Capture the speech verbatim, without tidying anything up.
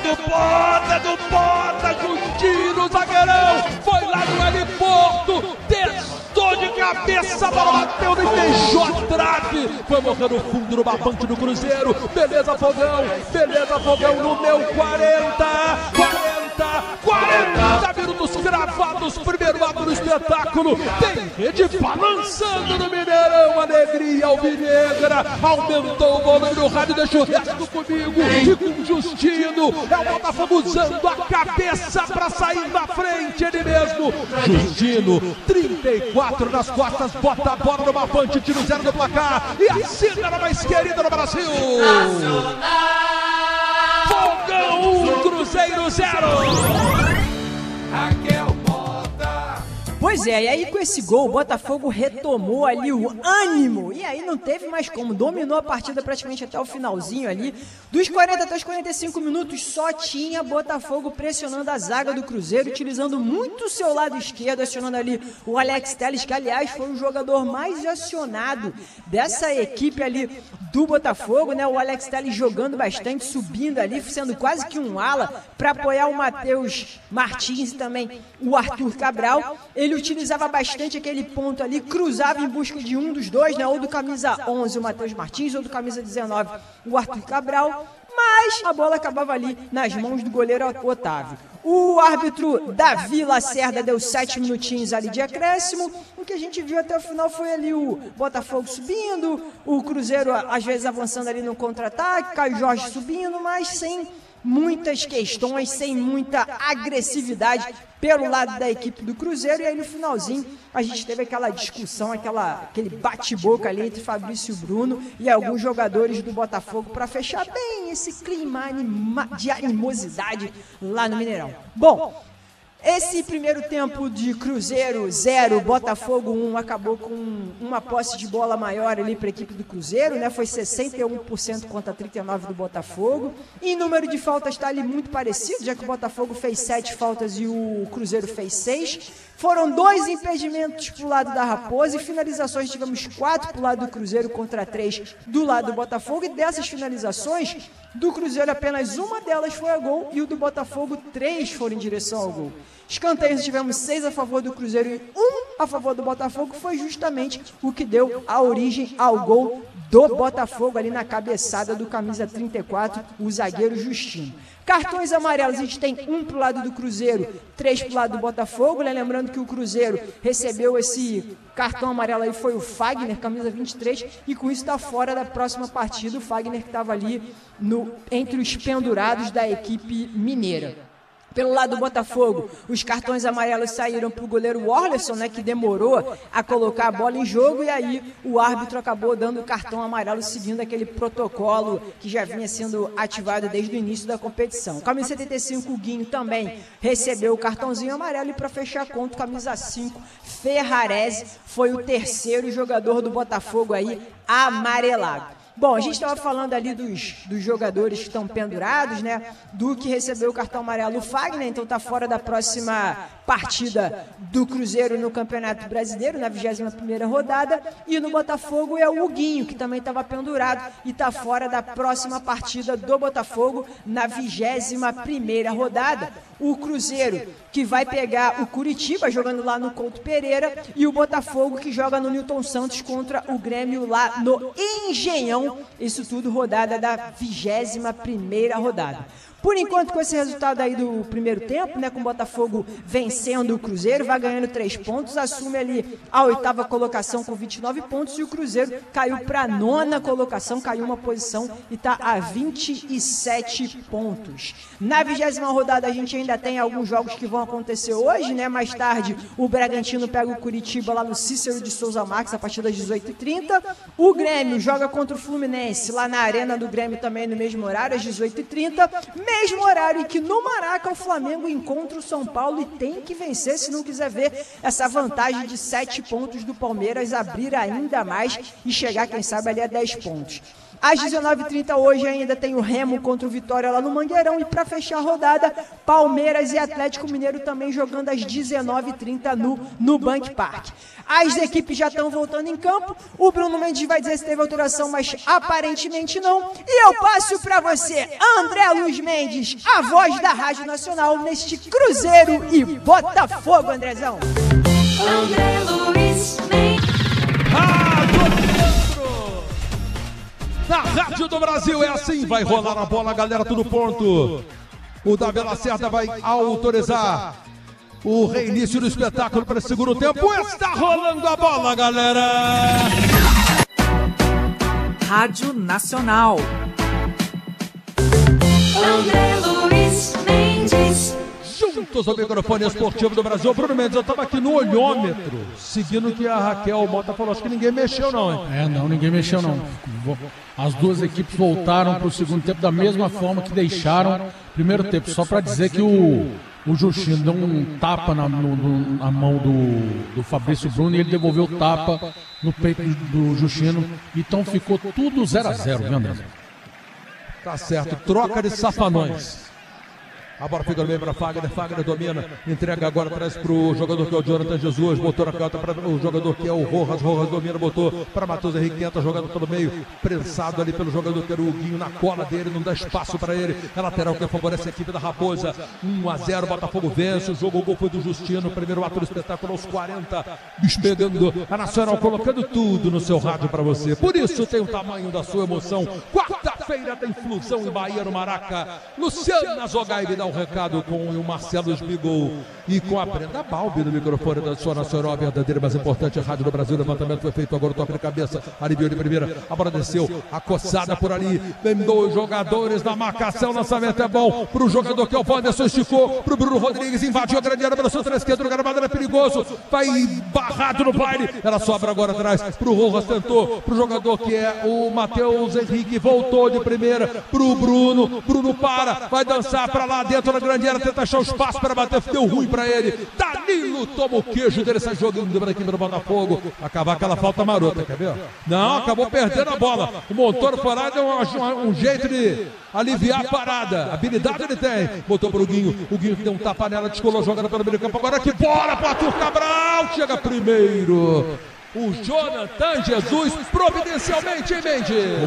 do Bota, é do Bota, Justino, zagueirão, foi lá no heliporto, testou de cabeça, a bola bateu no beijou a trave, foi morrer no fundo do barbante do Cruzeiro, beleza Fogão, beleza Fogão no meu quarenta, quarenta, quarenta minutos gravados, primeiro ato do espetáculo, tem rede balançando no Mineirão, alegria alvinegra, aumentou o volume do rádio, deixa o resto comigo, e com Justino, é o Botafogo usando a cabeça pra sair na frente, ele mesmo, Justino, trinta e quatro nas costas, bota a bola no barbante, tira o zero do placar, e a cena mais querida no Brasil, Fogão um, Cruzeiro zero. Pois é, e aí com esse gol o Botafogo retomou ali o ânimo, e aí não teve mais como, dominou a partida praticamente até o finalzinho ali, dos quarenta até os quarenta e cinco minutos só tinha Botafogo pressionando a zaga do Cruzeiro, utilizando muito o seu lado esquerdo, acionando ali o Alex Telles, que aliás foi o jogador mais acionado dessa equipe ali do Botafogo, né? O Alex Telles jogando bastante, subindo ali, sendo quase que um ala para apoiar o Matheus Martins e também o Arthur Cabral. Ele utilizava bastante aquele ponto ali, cruzava em busca de um dos dois, né? Ou do camisa onze, o Matheus Martins, ou do camisa dezenove, o Arthur Cabral. Mas a bola acabava ali nas mãos do goleiro Otávio. O árbitro Davi Lacerda deu sete minutinhos ali de acréscimo. O que a gente viu até o final foi ali o Botafogo subindo, o Cruzeiro às vezes avançando ali no contra-ataque, Caio Jorge subindo, mas sem muitas questões, sem muita agressividade pelo lado da equipe do Cruzeiro. E aí no finalzinho a gente teve aquela discussão, aquela, aquele bate-boca ali entre Fabrício e Bruno e alguns jogadores do Botafogo para fechar bem esse clima anima, de animosidade lá no Mineirão. Bom, esse primeiro tempo de Cruzeiro zero, Botafogo um, acabou com uma posse de bola maior ali para a equipe do Cruzeiro, né? Foi sessenta e um por cento contra trinta e nove por cento do Botafogo. E o número de faltas está ali muito parecido, já que o Botafogo fez sete faltas e o Cruzeiro fez seis. Foram dois impedimentos para o lado da Raposa e finalizações, tivemos quatro para o lado do Cruzeiro contra três do lado do Botafogo. E dessas finalizações, do Cruzeiro apenas uma delas foi a gol e o do Botafogo três foram em direção ao gol. Escanteios tivemos seis a favor do Cruzeiro e um a favor do Botafogo, foi justamente o que deu a origem ao gol do Botafogo ali na cabeçada do camisa trinta e quatro, o zagueiro Justino. Cartões amarelos, a gente tem um para o lado do Cruzeiro, três para o lado do Botafogo, né? Lembrando que o Cruzeiro recebeu esse cartão amarelo aí, foi o Fagner, camisa vinte e três, e com isso está fora da próxima partida, o Fagner que estava ali no, entre os pendurados da equipe mineira. Pelo lado do Botafogo, os cartões amarelos saíram para o goleiro Orlerson, né, que demorou a colocar a bola em jogo, e aí o árbitro acabou dando o cartão amarelo seguindo aquele protocolo que já vinha sendo ativado desde o início da competição. O camisa setenta e cinco, o Guinho, também recebeu o cartãozinho amarelo, e para fechar a conta, o camisa cinco, Ferrarese, foi o terceiro jogador do Botafogo aí amarelado. Bom, a gente estava falando ali dos, dos jogadores que estão pendurados, né? Do que recebeu o cartão amarelo, o Fagner, então está fora da próxima partida do Cruzeiro no Campeonato Brasileiro, na vigésima primeira rodada. E no Botafogo é o Huguinho, que também estava pendurado e está fora da próxima partida do Botafogo na vigésima primeira rodada. O Cruzeiro, que vai pegar o Curitiba, jogando lá no Couto Pereira, e o Botafogo, que joga no Newton Santos contra o Grêmio lá no Engenhão. Isso tudo rodada da vigésima primeira rodada. Por enquanto, com esse resultado aí do primeiro tempo, né, com o Botafogo vencendo o Cruzeiro, vai ganhando três pontos, assume ali a oitava colocação com vinte e nove pontos, e o Cruzeiro caiu para a nona colocação, caiu uma posição e está a vinte e sete pontos. Na vigésima rodada, a gente ainda tem alguns jogos que vão acontecer hoje, né? Mais tarde, o Bragantino pega o Curitiba lá no Cícero de Souza Marques, a partir das dezoito e trinta. O Grêmio joga contra o Fluminense, lá na Arena do Grêmio também no mesmo horário, às dezoito e trinta. Mesmo horário em que no Maraca o Flamengo encontra o São Paulo e tem que vencer se não quiser ver essa vantagem de sete pontos do Palmeiras abrir ainda mais e chegar, quem sabe, ali a dez pontos. Às dezenove e trinta hoje ainda tem o Remo contra o Vitória lá no Mangueirão. E para fechar a rodada, Palmeiras e Atlético Mineiro também jogando às dezenove e trinta no Nubank Park. As equipes já estão voltando em campo. O Bruno Mendes vai dizer se teve alteração, mas aparentemente não. E eu passo para você, André Luiz Mendes, a voz da Rádio Nacional neste Cruzeiro e Botafogo, Andrezão. André Luiz Mendes. Na Rádio do Brasil é assim, vai rolar a bola, galera, tudo pronto. O Davi Lacerda vai autorizar o reinício do espetáculo para o segundo tempo. Está rolando a bola, galera. Rádio Nacional. André Luiz Mendes. Juntos ao microfone esportivo do Brasil. Bruno Mendes, eu estava aqui no olhômetro, seguindo o que a Raquel Mota falou. Acho que ninguém mexeu, não, hein? É, não, ninguém mexeu, não. As duas equipes voltaram para o segundo tempo da mesma forma que deixaram o primeiro tempo. Só para dizer que o, o Justino deu um tapa na, no, no, na mão do, do Fabrício Bruno e ele devolveu o tapa no peito do, do Justino. Então ficou tudo zero a zero, viu, André? Tá certo, troca de safanões. A bola fica no meio para Fagner, Fagner domina, entrega agora atrás para o jogador que é o Jonathan Jesus, botou na canta para o jogador que é o Rojas, Rojas domina, botou para Matheus Henrique, tenta jogando pelo meio, prensado ali pelo jogador que era o Guinho na cola dele, não dá espaço para ele, é lateral que favorece a equipe da Raposa, um a zero, Botafogo vence, o jogo, o gol foi do Justino, primeiro ato do espetáculo aos quarenta, despegando a Nacional, colocando tudo no seu rádio para você, por isso tem o tamanho da sua emoção, quarta-feira tem Flusão e Bahia no Maraca, Luciana Zogai me dá um recado com o Marcelo Sbigol e com a Brenda Balbi no microfone da sua Nacional, a verdadeira mais importante Rádio do Brasil. O levantamento foi feito agora, o toque de cabeça, aliviou de primeira, a bola desceu, a coçada por ali, vem dois jogadores na marcação, lançamento é bom para o jogador que é o Wanderson, esticou para o Bruno Rodrigues, invadiu a grande área pela sua esquerda, o gramado era perigoso, vai barrado no baile, ela sobra agora atrás para o Rojas, tentou para o jogador que é o Matheus Henrique, voltou de primeira para o Bruno, Bruno para, vai dançar para lá dentro na grande área, tenta achar o espaço para bater, deu ruim para ele, Danilo toma o queijo dele, sai jogando para a equipe do Botafogo, acabar aquela falta marota, quer ver? Não, acabou perdendo a bola, o Montoro foi lá, deu um, um jeito de aliviar a parada, habilidade ele tem, botou para o Guinho, o Guinho deu um tapa nela, descolou jogando pelo meio campo, agora que bola para Arthur Cabral, chega primeiro, o Jonathan Jesus, providencialmente, hein, Mendes?